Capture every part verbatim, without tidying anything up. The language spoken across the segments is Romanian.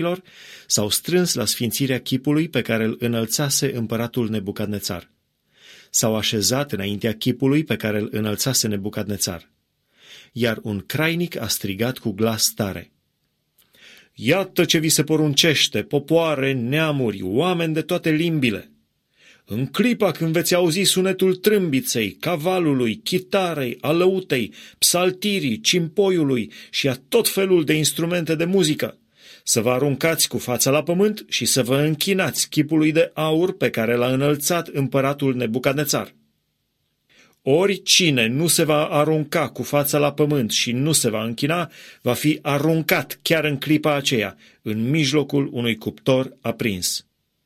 s-au strâns la sfințirea chipului pe care îl înălțase împăratul Nebucadnețar. S-au așezat înaintea chipului pe care îl înălțase Nebucadnețar. Iar un crainic a strigat cu glas tare: Iată ce vi se poruncește, popoare, neamuri, oameni de toate limbile! În clipa când veți auzi sunetul trâmbiței, cavalului, chitarei, alăutei, psaltirii, cimpoiului și a tot felul de instrumente de muzică, să vă aruncați cu fața la pământ și să vă închinați chipului de aur pe care l-a înălțat împăratul Nebucadnețar. Oricine nu se va arunca cu fața la pământ și nu se va închina, va fi aruncat chiar în clipa aceea, în mijlocul unui cuptor aprins.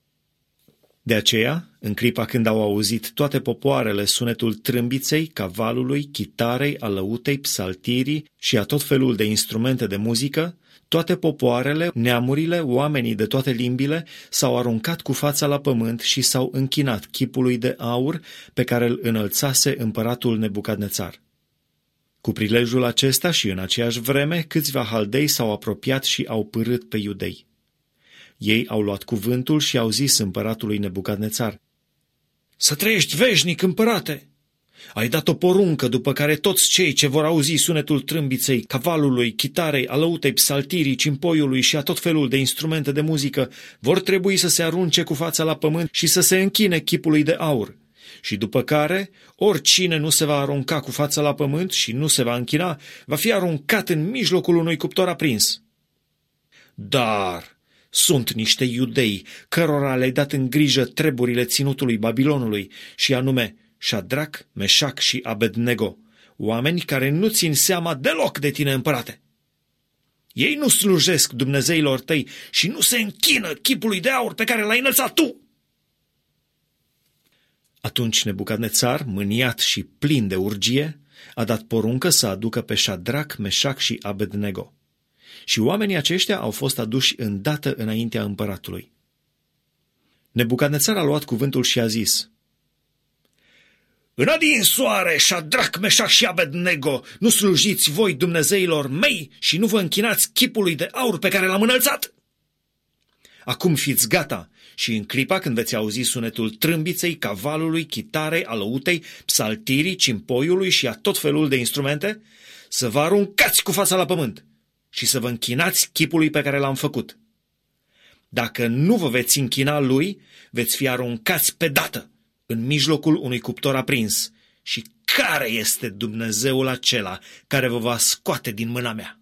De aceea, în clipa când au auzit toate popoarele sunetul trâmbiței, cavalului, chitarei, alăutei, psaltirii și a tot felul de instrumente de muzică, toate popoarele, neamurile, oamenii de toate limbile s-au aruncat cu fața la pământ și s-au închinat chipului de aur pe care îl înălțase împăratul Nebucadnețar. Cu prilejul acesta și în aceeași vreme, câțiva haldei s-au apropiat și au pârât pe iudei. Ei au luat cuvântul și au zis împăratului Nebucadnețar: Să trăiești veșnic, împărate! Ai dat o poruncă după care toți cei ce vor auzi sunetul trâmbiței, cavalului, chitarei, alăutei, psaltirii, cimpoiului și a tot felul de instrumente de muzică vor trebui să se arunce cu fața la pământ și să se închine chipului de aur. Și după care, oricine nu se va arunca cu fața la pământ și nu se va închina, va fi aruncat în mijlocul unui cuptor aprins. Dar sunt niște iudei cărora le-ai dat în grijă treburile ținutului Babilonului, și anume Șadrac, Meșac și Abednego, oameni care nu țin seama deloc de tine, împărate. Ei nu slujesc dumnezeilor tăi și nu se închină chipului de aur pe care l-ai înălțat tu. Atunci Nebucadnețar, mâniat și plin de urgie, a dat poruncă să aducă pe Șadrac, Meșac și Abednego. Și oamenii aceștia au fost aduși îndată înaintea împăratului. Nebucadnețar a luat cuvântul și a zis: În adinsoare, Șadrac, Meșac și Abednego, nu slujiți voi dumnezeilor mei și nu vă închinați chipului de aur pe care l-am înălțat? Acum fiți gata și în clipa când veți auzi sunetul trâmbiței, cavalului, chitarei, alăutei, psaltirii, cimpoiului și a tot felul de instrumente, să vă aruncați cu fața la pământ și să vă închinați chipului pe care l-am făcut. Dacă nu vă veți închina lui, veți fi aruncați pe dată în mijlocul unui cuptor aprins. Și care este Dumnezeul acela care vă va scoate din mâna mea?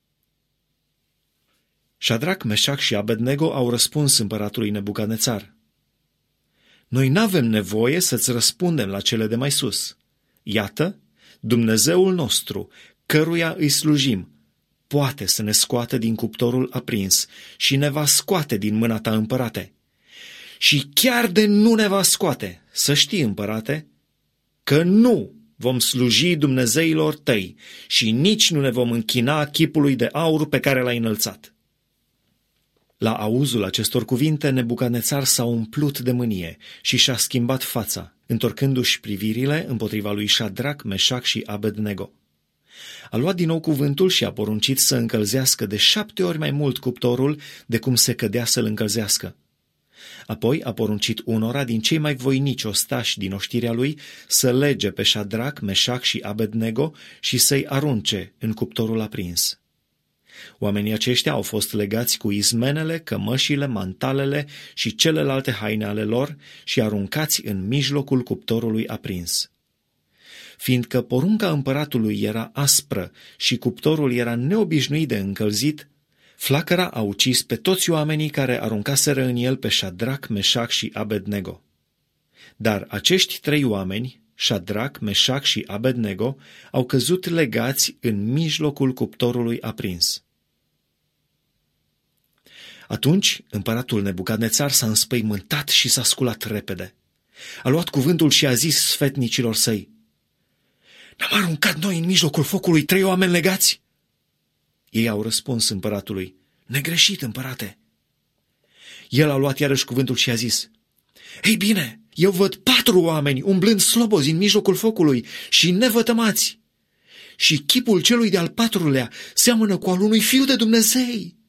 Șadrac, Meșac și Abednego au răspuns împăratului Nebucadnețar: Noi n-avem nevoie să-ți răspundem la cele de mai sus. Iată, Dumnezeul nostru, căruia îi slujim, poate să ne scoată din cuptorul aprins și ne va scoate din mâna ta, împărate. Și chiar de nu ne va scoate, să știi, împărate, că nu vom sluji dumnezeilor tăi și nici nu ne vom închina chipului de aur pe care l-ai înălțat. La auzul acestor cuvinte, Nebucadnețar s-a umplut de mânie și și-a schimbat fața, întorcându-și privirile împotriva lui Șadrac, Meșac și Abednego. A luat din nou cuvântul și a poruncit să încălzească de șapte ori mai mult cuptorul de cum se cădea să-l încălzească. Apoi a poruncit unora din cei mai voinici ostași din oștirea lui să lege pe Șadrac, Meșac și Abednego și să-i arunce în cuptorul aprins. Oamenii aceștia au fost legați cu izmenele, cămășile, mantalele și celelalte haine ale lor și aruncați în mijlocul cuptorului aprins. Fiindcă porunca împăratului era aspră și cuptorul era neobișnuit de încălzit, flacăra a ucis pe toți oamenii care aruncaseră în el pe Șadrac, Meșac și Abednego. Dar acești trei oameni, Șadrac, Meșac și Abednego, au căzut legați în mijlocul cuptorului aprins. Atunci împăratul Nebucadnețar s-a înspăimântat și s-a sculat repede. A luat cuvântul și a zis sfetnicilor săi: N-am aruncat noi în mijlocul focului trei oameni legați? Ei au răspuns împăratului: Negreșit, împărate. El a luat iarăși cuvântul și a zis: Ei bine, eu văd patru oameni umblând slobozi în mijlocul focului și nevătămați. Și chipul celui de-al patrulea seamănă cu al unui fiu de Dumnezei.